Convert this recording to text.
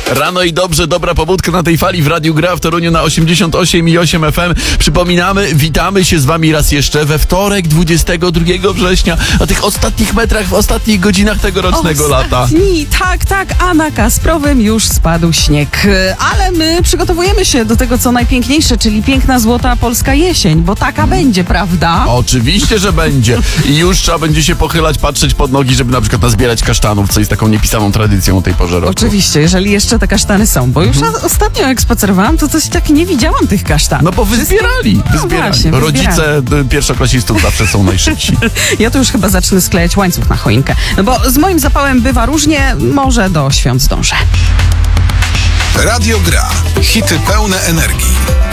Rano i dobrze, dobra pobudka na tej fali w Radiu Gra w Toruniu na 88,8 FM. Przypominamy, witamy się z wami raz jeszcze we wtorek 22 września, na tych ostatnich metrach, w ostatnich godzinach tegorocznego lata. Tak, a na Kasprowym już spadł śnieg. Ale my przygotowujemy się do tego, co najpiękniejsze, czyli piękna, złota polska jesień, bo taka będzie, prawda? Oczywiście, że będzie. I już trzeba będzie się pochylać, patrzeć pod nogi, żeby na przykład nazbierać kasztanów, co jest taką niepisaną tradycją o tej porze roku. Oczywiście, jeżeli jeszcze te kasztany są, bo już ostatnio jak spacerowałam, to coś tak nie widziałam tych kasztanów. No bo wyzbierali. Właśnie, Rodzice pierwszoklasistów zawsze są najszybsi. Ja to już chyba zacznę sklejać łańcuch na choinkę. No bo z moim zapałem bywa różnie, może do świąt zdążę. Radio Gra. Hity pełne energii.